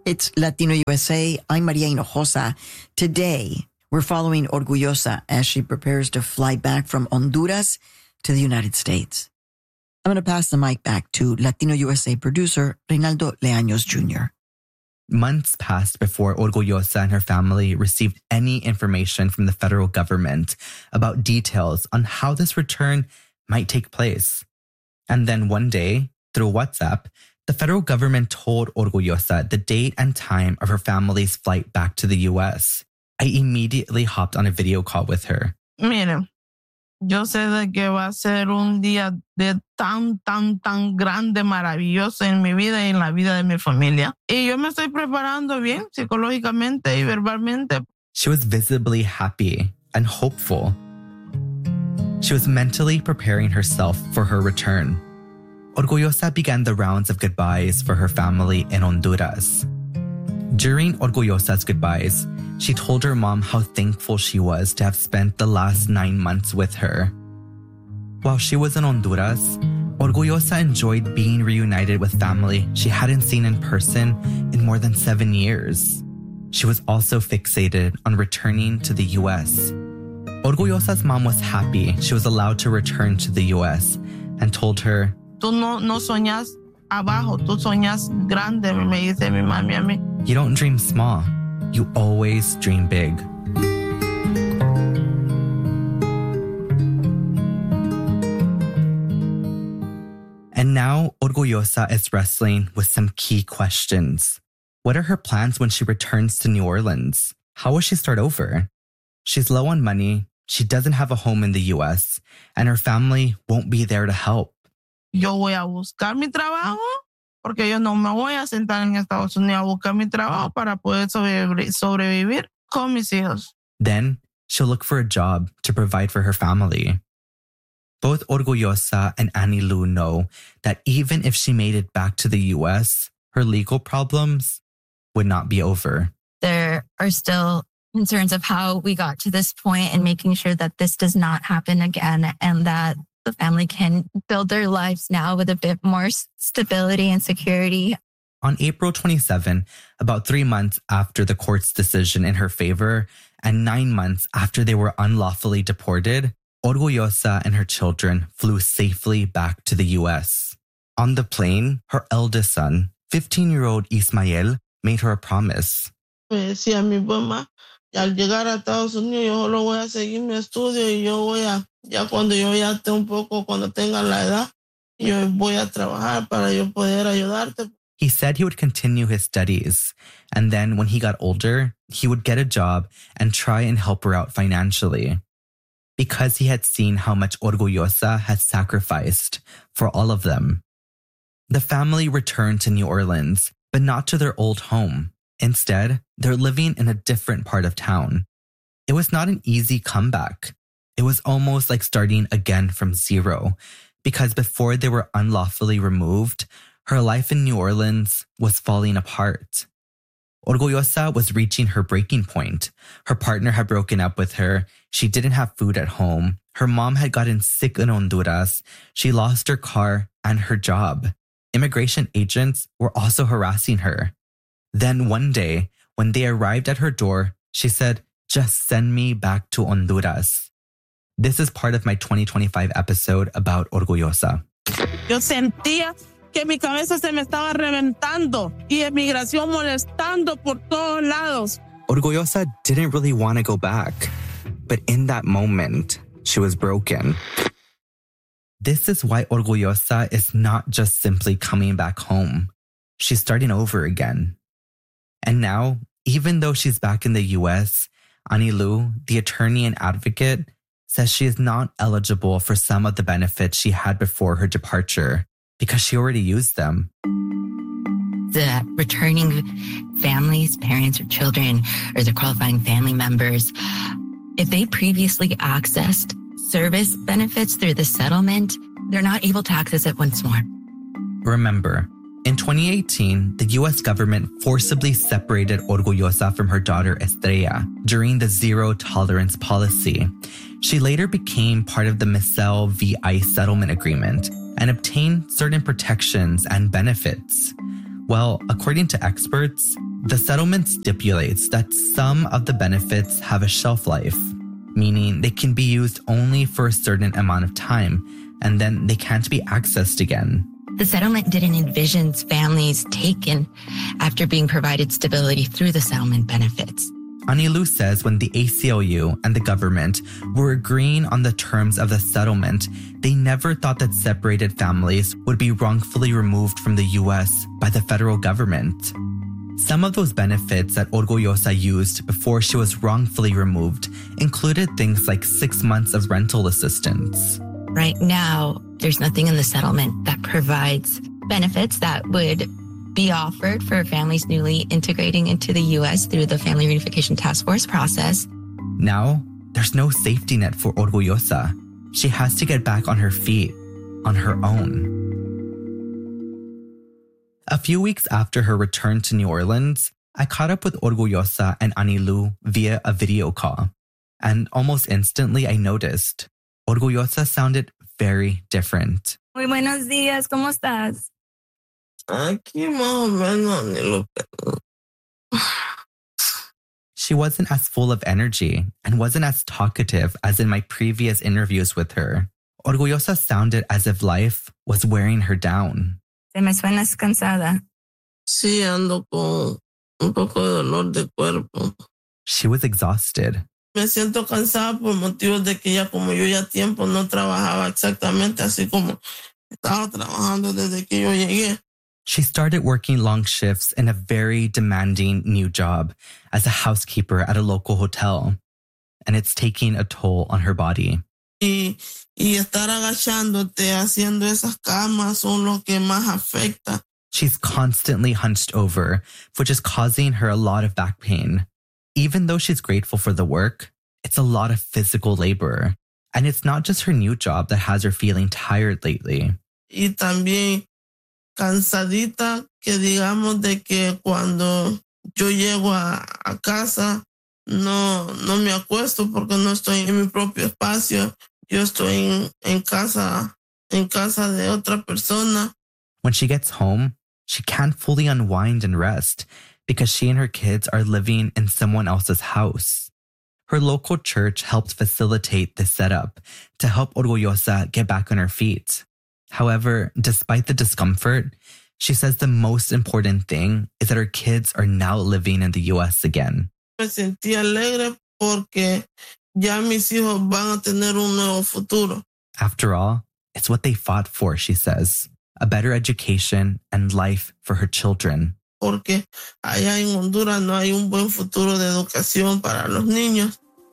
It's Latino USA. I'm Maria Hinojosa. Today, we're following Orgullosa as she prepares to fly back from Honduras to the United States. I'm going to pass the mic back to Latino USA producer Reynaldo Leaños Jr. Months passed before Orgullosa and her family received any information from the federal government about details on how this return might take place. And then one day, through WhatsApp, the federal government told Orgullosa the date and time of her family's flight back to the U.S. I immediately hopped on a video call with her. Mire, yo sé de que va a ser un día de tan grande, maravilloso en mi vida y en la vida de mi familia. Y yo me estoy preparando bien psicológicamente y verbalmente. She was visibly happy and hopeful. She was mentally preparing herself for her return. Orgullosa began the rounds of goodbyes for her family in Honduras. During Orgullosa's goodbyes, she told her mom how thankful she was to have spent the last 9 months with her. While she was in Honduras, Orgullosa enjoyed being reunited with family she hadn't seen in person in more than 7 years. She was also fixated on returning to the U.S. Orgullosa's mom was happy she was allowed to return to the U.S. and told her, Tú no soñas abajo, tú soñas grande, me dice mi mami a mí. You don't dream small, you always dream big. And now Orgullosa is wrestling with some key questions. What are her plans when she returns to New Orleans? How will she start over? She's low on money, she doesn't have a home in the US, and her family won't be there to help. Yo voy a buscar mi trabajo, porque yo no me voy a sentar en Estados Unidos a buscar mi trabajo para poder sobrevivir con mis hijos. Then she'll look for a job to provide for her family. Both Orgullosa and Annie Lou know that even if she made it back to the US, her legal problems would not be over. There are still concerns of how we got to this point and making sure that this does not happen again and that the family can build their lives now with a bit more stability and security. On April 27, about 3 months after the court's decision in her favor and 9 months after they were unlawfully deported, Orgullosa and her children flew safely back to the U.S. On the plane, her eldest son, 15-year-old Ismael, made her a promise. Me decía mi mamá, al llegar a Estados Unidos yo solo voy a seguir mi estudio y yo voy a, ya cuando yo ya esté un poco, cuando tenga la edad, yo voy a trabajar para yo poder ayudarte. He said he would continue his studies, and then when he got older, he would get a job and try and help her out financially. Because he had seen how much Orgullosa had sacrificed for all of them. The family returned to New Orleans, but not to their old home. Instead, they're living in a different part of town. It was not an easy comeback. It was almost like starting again from zero, because before they were unlawfully removed, her life in New Orleans was falling apart. Orgullosa was reaching her breaking point. Her partner had broken up with her. She didn't have food at home. Her mom had gotten sick in Honduras. She lost her car and her job. Immigration agents were also harassing her. Then one day, when they arrived at her door, she said, "Just send me back to Honduras." This is part of my 2025 episode about Orgullosa. Yo sentía que mi cabeza se me estaba reventando y emigración molestando por todos lados. Orgullosa didn't really want to go back, but in that moment, she was broken. This is why Orgullosa is not just simply coming back home. She's starting over again. And now, even though she's back in the US, Annie Lou, the attorney and advocate, says she is not eligible for some of the benefits she had before her departure because she already used them. The returning families, parents or children, or the qualifying family members, if they previously accessed service benefits through the settlement, they're not able to access it once more. Remember, in 2018, the U.S. government forcibly separated Orgullosa from her daughter Estrella during the zero tolerance policy. She later became part of the Missel v. ICE settlement agreement and obtained certain protections and benefits. Well, according to experts, The settlement stipulates that some of the benefits have a shelf life, meaning they can be used only for a certain amount of time, and then they can't be accessed again. The settlement didn't envision families taken after being provided stability through the settlement benefits. Anilu says when the ACLU and the government were agreeing on the terms of the settlement, they never thought that separated families would be wrongfully removed from the U.S. by the federal government. Some of those benefits that Orgullosa used before she was wrongfully removed included things like 6 months of rental assistance. Right now, there's nothing in the settlement that provides benefits that would be offered for families newly integrating into the U.S. through the Family Reunification Task Force process. Now, there's no safety net for Orgullosa. She has to get back on her feet on her own. A few weeks after her return to New Orleans, I caught up with Orgullosa and Anilu via a video call. And almost instantly, I noticed Orgullosa sounded very different. Muy buenos días, ¿cómo estás? Aquí más o menos ni lo She wasn't as full of energy and wasn't as talkative as in my previous interviews with her. Orgullosa sounded as if life was wearing her down. ¿Te me suenas cansada? Sí, ando con un poco de dolor de cuerpo. She was exhausted. Me siento cansada por motivos de que como yo ya tiempo no trabajaba exactamente así como estaba trabajando desde que yo llegué. She started working long shifts in a very demanding new job as a housekeeper at a local hotel, and it's taking a toll on her body. Y estar agachándote haciendo esas camas son lo que más afecta. She's constantly hunched over, which is causing her a lot of back pain. Even though she's grateful for the work, it's a lot of physical labor. And it's not just her new job that has her feeling tired lately. Y también cansadita, que digamos de que cuando yo llego a casa, no me acuesto porque no estoy en mi propio espacio. Yo estoy en casa de otra persona. When she gets home, she can't fully unwind and rest because she and her kids are living in someone else's house. Her local church helped facilitate this setup to help Orgullosa get back on her feet. However, despite the discomfort, she says the most important thing is that her kids are now living in the U.S. again. Me sentí alegre porque ya mis hijos van a tener un nuevo futuro. After all, it's what they fought for, she says. A better education and life for her children. Porque allá en Honduras no hay un buen futuro de educación para los niños.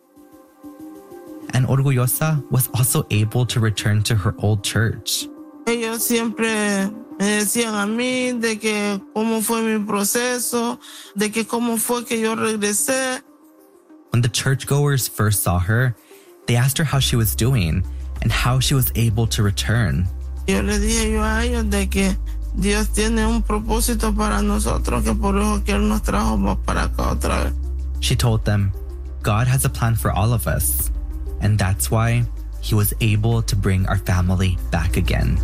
And Orgullosa was also able to return to her old church. Ellos siempre me decían a mí de que cómo fue mi proceso, de que cómo fue que yo regresé. When the churchgoers first saw her, they asked her how she was doing and how she was able to return. Yo le dije a ellos de que Dios tiene un propósito para nosotros, que por eso que Él nos trajo para acá otra vez. She told them, God has a plan for all of us, and that's why He was able to bring our family back again.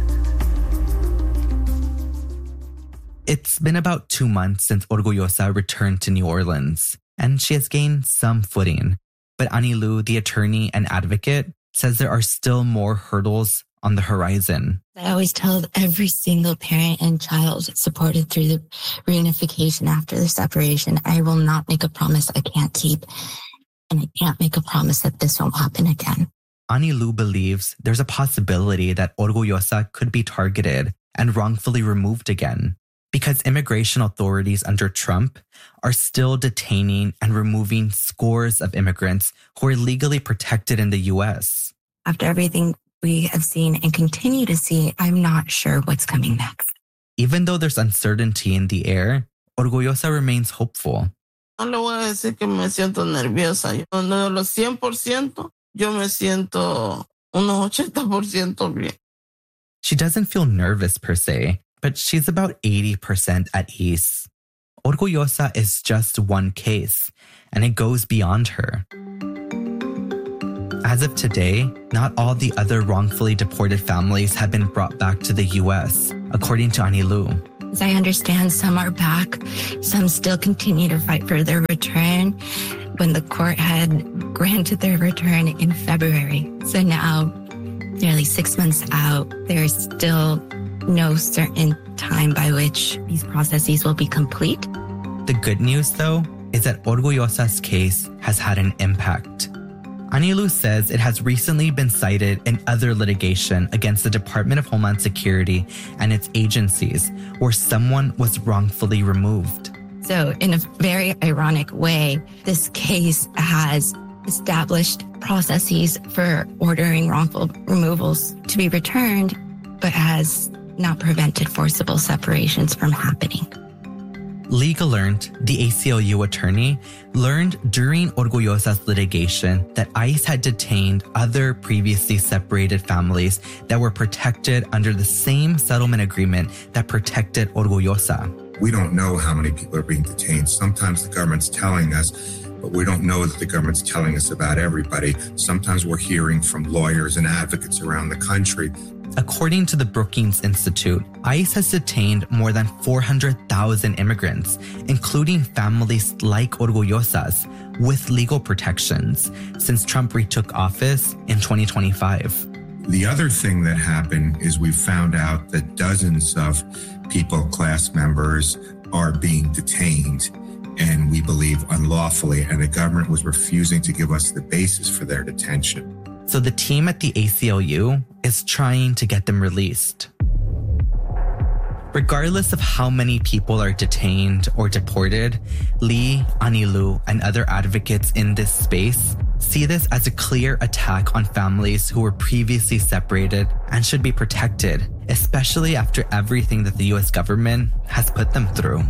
It's been about 2 months since Orgullosa returned to New Orleans, and she has gained some footing. But Anilu, the attorney and advocate, says there are still more hurdles on the horizon. I always tell every single parent and child supported through the reunification after the separation, I will not make a promise I can't keep. And I can't make a promise that this won't happen again. Anilu believes there's a possibility that Orgullosa could be targeted and wrongfully removed again, because immigration authorities under Trump are still detaining and removing scores of immigrants who are legally protected in the U.S. After everything we have seen and continue to see, I'm not sure what's coming next. Even though there's uncertainty in the air, Orgullosa remains hopeful. No le voy a decir que me siento nerviosa. Yo, de los 100%, yo me siento unos 80% bien. She doesn't feel nervous per se, but she's about 80% at ease. Orgullosa is just one case, and it goes beyond her. As of today, not all the other wrongfully deported families have been brought back to the U.S., according to Anilu. As I understand, some are back. Some still continue to fight for their return when the court had granted their return in February. So now, nearly 6 months out, there's still no certain time by which these processes will be complete. The good news, though, is that Orgullosa's case has had an impact. Anilu says it has recently been cited in other litigation against the Department of Homeland Security and its agencies where someone was wrongfully removed. So in a very ironic way, this case has established processes for ordering wrongful removals to be returned, but has not prevented forcible separations from happening. Lee Gallant, the ACLU attorney, learned during Orgullosa's litigation that ICE had detained other previously separated families that were protected under the same settlement agreement that protected Orgullosa. We don't know how many people are being detained. Sometimes the government's telling us, but we don't know that the government's telling us about everybody. Sometimes we're hearing from lawyers and advocates around the country. According to the Brookings Institute, ICE has detained more than 400,000 immigrants, including families like Orgullosa's, with legal protections since Trump retook office in 2025. The other thing that happened is we found out that dozens of people, class members, are being detained, and we believe unlawfully, and the government was refusing to give us the basis for their detention. So the team at the ACLU is trying to get them released. Regardless of how many people are detained or deported, Lee, Anilu, and other advocates in this space see this as a clear attack on families who were previously separated and should be protected, especially after everything that the US government has put them through.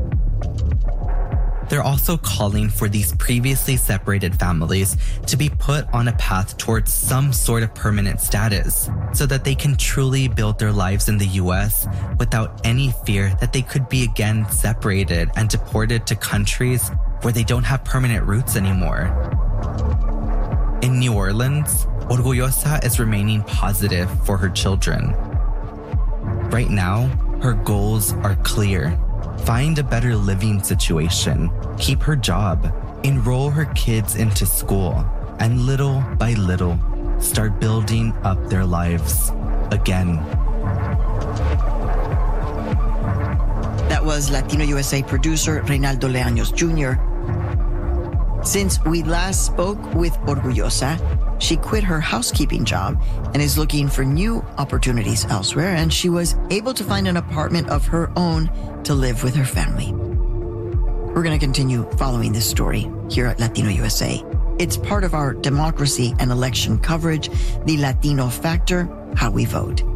They're also calling for these previously separated families to be put on a path towards some sort of permanent status so that they can truly build their lives in the US without any fear that they could be again separated and deported to countries where they don't have permanent roots anymore. In New Orleans, Orgullosa is remaining positive for her children. Right now, her goals are clear. Find a better living situation, keep her job, enroll her kids into school, and little by little, start building up their lives again. That was Latino USA producer Reynaldo Leaños Jr. Since we last spoke with Orgullosa, she quit her housekeeping job and is looking for new opportunities elsewhere, and she was able to find an apartment of her own to live with her family. We're going to continue following this story here at Latino USA. It's part of our democracy and election coverage, the Latino Factor, How We Vote.